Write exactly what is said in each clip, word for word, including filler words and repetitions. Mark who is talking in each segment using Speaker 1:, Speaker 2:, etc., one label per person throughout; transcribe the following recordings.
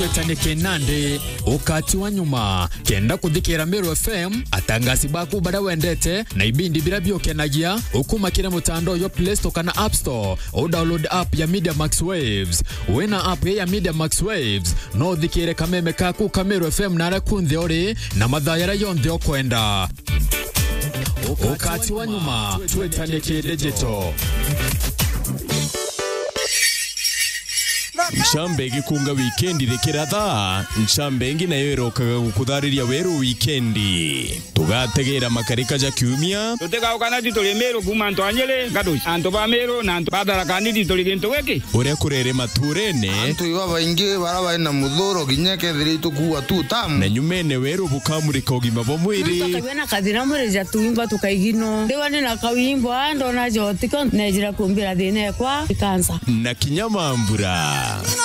Speaker 1: Tanike Nandi ukati wa nyuma kenda kuthikira Meru F M atangasi baku bada wendete na ibindi bila biokenagia ukumakira mutando yo Play Store kana App Store o download app ya Media Max Waves wena app ya Media Max Waves no thikire kameme kaku ka Meru F M nara kunthi ori na mathayara yonthe okwenda ukati wa nyuma Tanike Digital.
Speaker 2: Nshambe gikunga weekendi rekera tha nshambe ngi nayo erokaga gukuthariria weru weekendi tugategera makarika ja kiumia
Speaker 3: tutega ukana tituli Meru kuma ntwanyele gaduci anto ba Meru na anto badara kandi tituli gintu giki
Speaker 2: uria kurere maturene
Speaker 4: anto iwa baingi baraba ina muthuro ginyeke thiri tukuwa tu tamu
Speaker 2: na nyumene weru bukamurika ugima bo mwiri
Speaker 5: tukabena kadira mureja tuimba tukaigino ndiwani na kawimbo ndo na jotika nejira kumbira thine kwa kansa
Speaker 2: na kinyamambura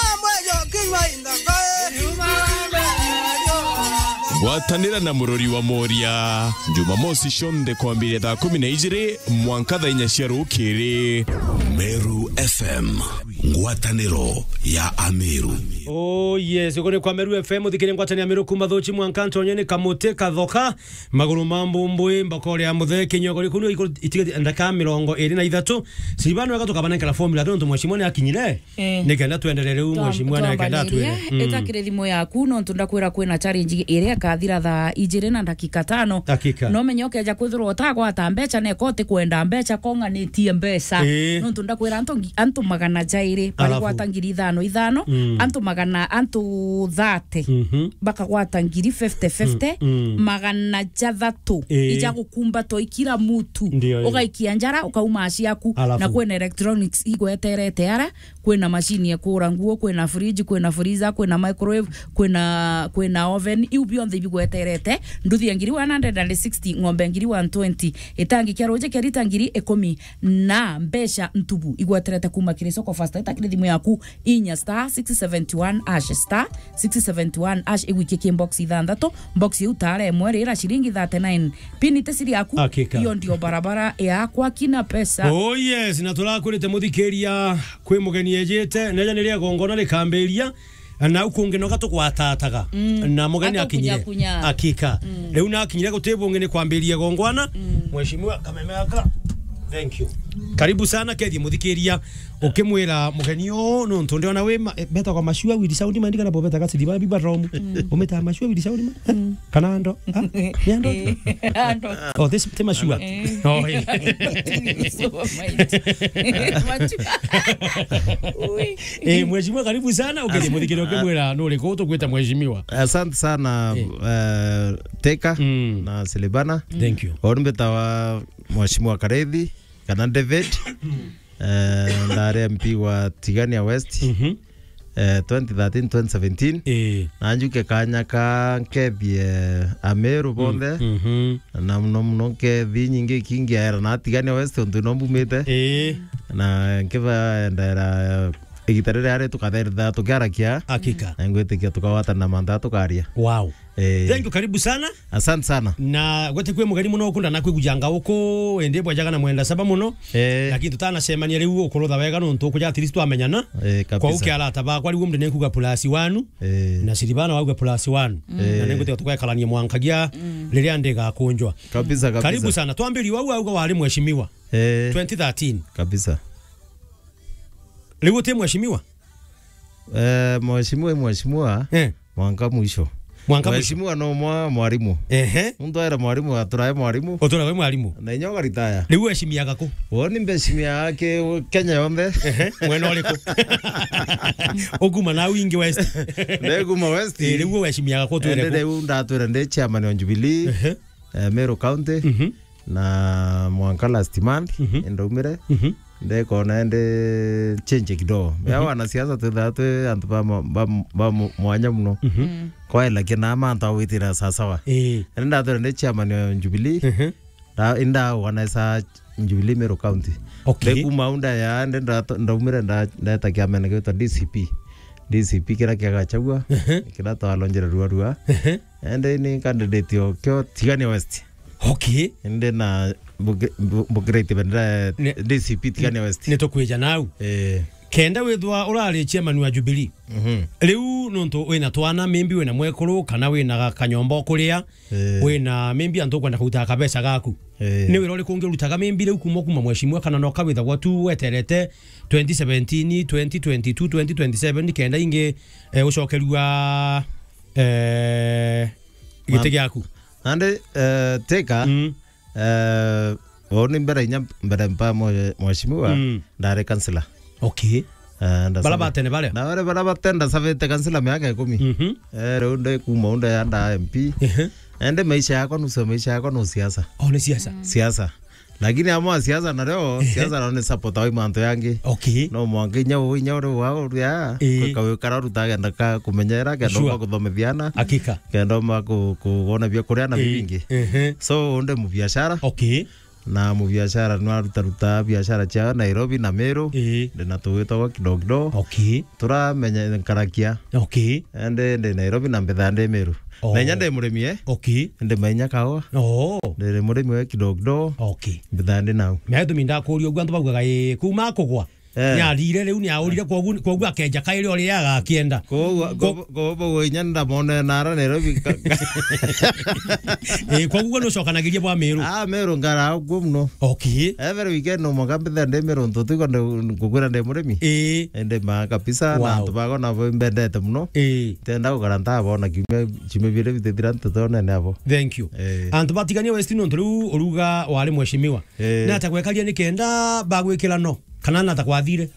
Speaker 2: Watanira na murori wa Moria Jumamosi shonde kwambiria thaa kumi na ijiri mwanka thaa inya cia rukiri.
Speaker 6: Meru F M ngwataniro ya Ameru.
Speaker 7: Oh yes, uko ni kwa Meru F M thikire ngwataniro ya Meru kuma thochi mwanka ntonyene kamote kathoka maguru mambumbwe mbakore ya muthe kinyogori kuno itige ndaka mirongo iri na ithatu sibano agatukabana kala formula ndo mwashimone akinyire nikenda tuendelele u mwashimwe na kenda tuwe
Speaker 5: etakire thimo yaku no tundakwira kwina challenge iri kathira thaa ijiri na dakika tano no menyoke ja kwithirwo tagwa ta mbeca ne kote kwenda mbeca konganitie mbeca no tundakwira antu antu magana jairi bali gwatangiri ithano ithano antu magana antu thate baka gwatangiri fifty fifty magana jathatu ija gukumba to ikira mutu ugaikia njara ukauma aciaku na kwena electronics igweterete ara kwena machine ya kura nguo kwena fridge kwena freezer kwena microwave kwena kwena oven iubio nthi bigweterete nduthi ngiri one hundred sixty ngombe ngiri one twenty itangi kya roje kya rita ngiri ikumi na mbesha ntubu igweterete kuma kire soko fast itakire thimu yaku inya star six seventy one ash star six seventy one ash igwike kimbox ithanthatu box utare mwere ira shilingi thirty-nine pini tesiri yaku hiyo ndio barabara ya kwa kina pesa.
Speaker 7: Oh yes, na tulakurite muthikeria kwi mugeni ejete neja niria gongona likamberia na ukungeno tukwatataga mm. na mugeni akinyire akika mm. leo na akinyire gutebo ngene kwamberia gongwana mheshimiwa kamemeka thank you karibu sana kedi muthikeria ukimwira mugeni o no ntonde ona we beta kwa mashua wili saudi mandika na bobeta kasi diba biba rom umeta mashua wili saudi kana ndo yando ando oh this tema mashua oh eh mheshimiwa karibu sana ukedi muthikeria ukimwira no le ko to kweta mheshimiwa
Speaker 8: asante sana Teka na Selebana
Speaker 7: thank you
Speaker 8: orbeta wa mheshimiwa Karethi kana David eh ndare M P wa Tigania West mhm eh twenty thirteen twenty seventeen eh nanjuke kanya ka kebie Ameru bonde mhm na mno mno ke nyingi kingi era na Tigania West ndo nombumete eh na kiva ndara igitarere are tukatherda tukarakia
Speaker 7: hakika
Speaker 8: na ngwetikia tukawata na manda tukaria
Speaker 7: wow
Speaker 8: eh
Speaker 7: thank you karibu sana
Speaker 8: asante sana
Speaker 7: na gwete kwe mugari muno okunda nakwe kujanga uko ende bwajaga na mwenda saba muno
Speaker 8: eh
Speaker 7: lakini tutana semania riu ukorotha wega no ntu kuja at least amenyana
Speaker 8: eh kabisa
Speaker 7: kwa uki ala taba kwa riu mndene kuga plus one
Speaker 8: eh
Speaker 7: na Silibana wauga plus one na nengo tukwa kalania mwankagia riria ndega kunjwa
Speaker 8: kabisa kabisa
Speaker 7: karibu sana tuambiri wau auga wali mheshimiwa
Speaker 8: eh
Speaker 7: twenty thirteen
Speaker 8: kabisa
Speaker 7: riu te mheshimiwa
Speaker 8: eh mheshimiwa mheshimiwa
Speaker 7: eh
Speaker 8: mwanka mwisho
Speaker 7: mwanka
Speaker 8: mheshimiwa no mwa mwalimu
Speaker 7: ehe
Speaker 8: muntu era mwalimu aturaye mwalimu
Speaker 7: otora we mwalimu
Speaker 8: na inyoga ritaya
Speaker 7: riu eshimiaga ku
Speaker 8: woni mbeshimia yake Kenya yonde
Speaker 7: ehe mweno liko oguma na wingi west
Speaker 8: neguma west
Speaker 7: riu eshimiaga ku twere
Speaker 8: ku riu ndatwera ndi chairman wa Jubilee eh Meru County na mwanka last month ndaumire ndeko naende change kidogo ya wana siasa tuthatwe antu ba ba mwanya muno kwa ila kina manta witira sasawa
Speaker 7: eh
Speaker 8: nda ndo ndi chairman wa Jubilee da inda wana sa Jubilee Meru County
Speaker 7: okay
Speaker 8: kuma unda ya nda ndaumire nda ndatakia mena gita D C P D C P kira kia chagua kira to alonjera ruwa ruwa ende ni candidate yo kyo Tigania West
Speaker 7: okay
Speaker 8: ende na bugreite bendera D C P Tigania West
Speaker 7: ne to kweja nau
Speaker 8: eh
Speaker 7: kenda withwa urari chairman wa Jubilee
Speaker 8: mhm
Speaker 7: riu nonto wina twana membi wina mwekuru kana wina kanyombo kuria wina membi antu kwenda kuta kabesa gaku ni wira uri kungirutaga membi riu kuma kuma mweshimwa kana no kawitha gwatu weterete twenty seventeen twenty twenty-two twenty twenty-seven kenda inge ucokerua eh gite gyaku
Speaker 8: ande teka eh oni mbere inya mbere mpa mweshimwa ndare kansela.
Speaker 7: Okay.
Speaker 8: Uh,
Speaker 7: bala batene bale
Speaker 8: na wale bala batenda savete kansela miaka kumi
Speaker 7: mhm
Speaker 8: eh runde kuma unda yanda M P eh ende maisha yako nusu maisha yako no siasa
Speaker 7: oh ni siasa
Speaker 8: siasa lakini amwa siasa na leo siasa na ne support wa manto yangi
Speaker 7: okay
Speaker 8: no mwangi nyawo nyawo wao ya kwa kararu tagenda ka kumenyera kendo ma kuthomithiana
Speaker 7: hakika
Speaker 8: kendo ma kuona bia kuria na bingi so unde mu biashara
Speaker 7: okay
Speaker 8: na mu biashara no aruta ruta biashara cha Nairobi na Meru ndina tuwitwa kidogo kidogo
Speaker 7: okay
Speaker 8: turamenya nkarakia
Speaker 7: okay
Speaker 8: ende ndi Nairobi na mbethande Meru na nyande murimi eh
Speaker 7: okay
Speaker 8: ndi manya kawa
Speaker 7: oh
Speaker 8: ndi murimi we kidogo kidogo
Speaker 7: okay
Speaker 8: mbethande now
Speaker 7: me tuminda kurio gwantu baguga e kuma kugwa nya rire riu ni aurire kogu kogu akenja kaire ori yaga kienda
Speaker 8: kogu kogu nyanda mone nara Nairobi
Speaker 7: eh kogu no cokanagiria bwa Meru
Speaker 8: ah Meru ngara gumno
Speaker 7: okay
Speaker 8: every weekend no magambitha ndi Meru ntutu ko kugura ndi murimi
Speaker 7: eh
Speaker 8: ende ma kabisa na tubago na mbendete muno
Speaker 7: eh
Speaker 8: tenda kugaranta bona kimwe chime bire bitethira ntutone nabo
Speaker 7: thank you antu batigania westino ntu uruga wale mweshimiwa na atakwekalia ni kenda bagwikira no kana na takwathire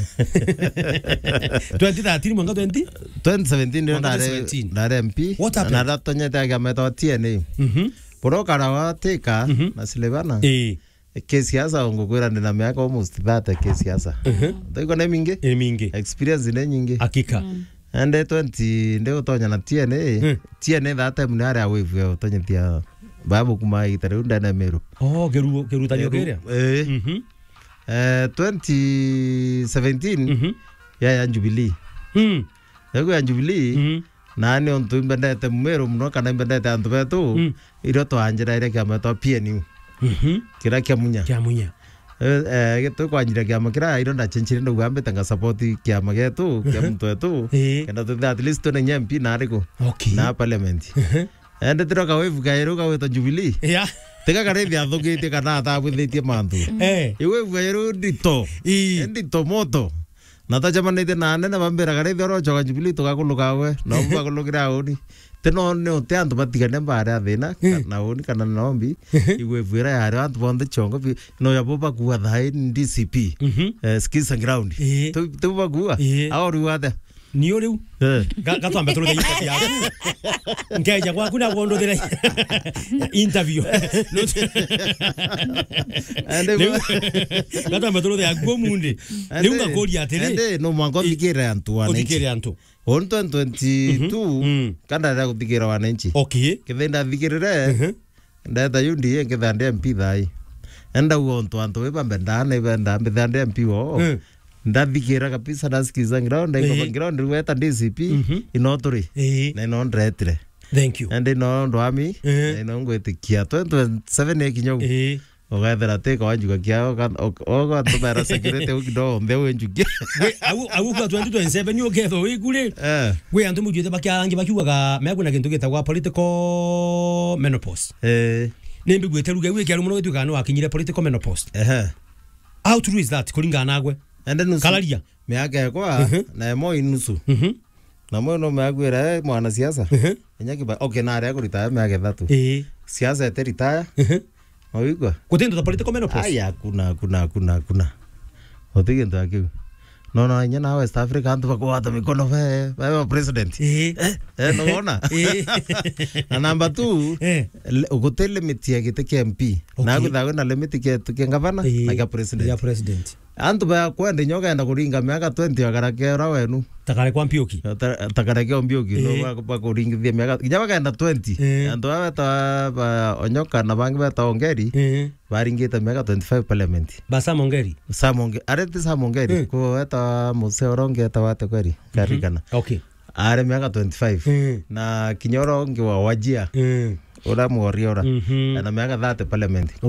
Speaker 7: twenty thirteen mwanga twenty
Speaker 8: twenty seventeen ndio ndare ndare M P na ratonye taga meto T N A mhm poro kana wa teka na silebana
Speaker 7: eh
Speaker 8: kesiasa ngogwera ndina miaka almost thirty kesiasa mhm ndiko na mingi
Speaker 7: e mingi
Speaker 8: experience ne nyingi
Speaker 7: hakika
Speaker 8: ande twenty ndio tonya na T N A T N A that time ni area wave yo tonya tia babu kuma itare undana Meru
Speaker 7: oh geru geru tanyo geria
Speaker 8: eh mhm eh twenty seventeen mhm ya ya Jubilee mhm yego ya Jubilee mhm nani ontu mbendete Meru muno kana mbendete antu betu iro to anjira ire kama to P N U mhm kira kya munya
Speaker 7: kya munya
Speaker 8: eh getu kwa anjira kya makira iro nda chenchire ndo gambe tanga support kya magetu kya mtu wetu kana to at least to nyem P na riko
Speaker 7: okay
Speaker 8: na parliament ende tiroka wevu gairo ka weto Jubilee
Speaker 7: ya
Speaker 8: teka karethi athugite kana ta buthitie mantu
Speaker 7: eh
Speaker 8: iwe gairo ndito ndito moto na ta jamanite na nene bambera karethi oro choka Jubilee to gakuluka we no bakulukira uni teno ne ote antu batigane mbare athina na uni kana nombi iwe vuira yare antu bonde chongo no yaboba kuwa thai D C P eh skills ground tu tu bagua auru wada
Speaker 7: ni uriu gatwambe turu thai yaku ngeja kwa kuna gondo thira interview ande gatwambe turu thai yaku munde riu ngakoria atiri
Speaker 8: ande no mwango thikira antu wane
Speaker 7: thikira antu
Speaker 8: on twenty twenty-two kanda ra kuthikira wananchi
Speaker 7: okay
Speaker 8: kithenda thikirire ndeta yundi ngithande M P thai enda uonto antu webambe ndane benda mbithande M P wo ndathikira kabisa ndasikiza ground iko ground weta D C P inoturi na ino ndretire
Speaker 7: thank you
Speaker 8: and ino ndwami ino ngwetikia twenty twenty-seven ekinyogu ogathera teka wanjuga kia ogo tumera security ukido mbe wenjugia
Speaker 7: au au kwa twenty twenty-seven yo getho wigure eh we antu mujite bakiangi bakiugaga meguna kintu gitagwa political menopause eh nimbi gweteruga wiki ari muno gituka no akinyire political menopause eh how true is that kulinga nagwe
Speaker 8: ende nusu
Speaker 7: kalaria
Speaker 8: miaka kwa na mo inusu mhm na mo no magwira mwana siasa enyaki ba okay na ari kurita miaka thatu eh siasa ete retire Oigwa.
Speaker 7: Kutendo ta political menopause.
Speaker 8: Aya kuna kuna kuna kuna. Otige ndo akiu. No no nya na West Africa antu bakwata mikono ve ve president. Eh eh no ona. Eh. Na number two eh ugotele limit ya gite M P. Na guthago na limit ke ke gavana na ke president.
Speaker 7: Ya president.
Speaker 8: Antu ba kwende nyoga enda kuringa miaka twenty agarake ra wenu.
Speaker 7: Takare kwa Mpioki.
Speaker 8: Takare kwa Mpioki no ba kuringa miaka kinyaba kaenda twenty. Antu ba ta onyoka na bangi ba ta ongeri. Baringita miaka twenty-five parliament.
Speaker 7: Ba Samongeri.
Speaker 8: Samongeri. Arete Samongeri ko eta museoronge ta wate kweri. Karikana.
Speaker 7: Okay.
Speaker 8: Are miaka twenty-five. Na kinyoro ngi wa wajia. Ora muoriora. Na miaka thirty parliament.